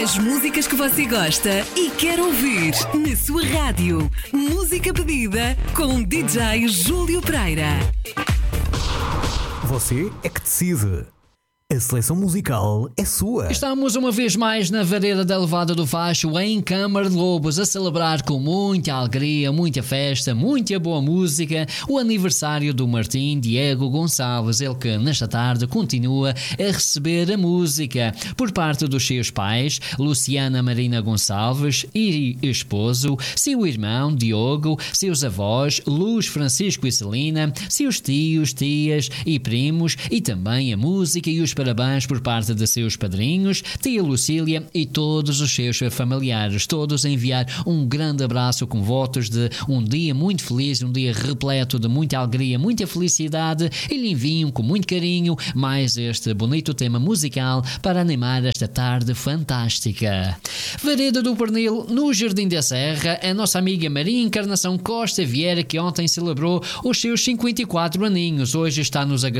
As músicas que você gosta e quer ouvir na sua rádio. Música pedida com DJ Júlio Pereira. Você é que decide. A seleção musical é sua. Estamos uma vez mais na vareda da Levada do Facho, em Câmara de Lobos, a celebrar com muita alegria, muita festa, muita boa música, o aniversário do Martim Diego Gonçalves, ele que nesta tarde continua a receber a música por parte dos seus pais, Luciana Marina Gonçalves e esposo, seu irmão Diogo, seus avós, Luz, Francisco e Celina, seus tios, tias e primos, e também a música e os parabéns por parte de seus padrinhos, tia Lucília e todos os seus familiares, todos a enviar um grande abraço com votos de um dia muito feliz, um dia repleto de muita alegria, muita felicidade, e lhe enviam com muito carinho mais este bonito tema musical para animar esta tarde fantástica. Vareda do Pernil, no Jardim da Serra, a nossa amiga Maria Encarnação Costa Vieira, que ontem celebrou os seus 54 aninhos, hoje está nos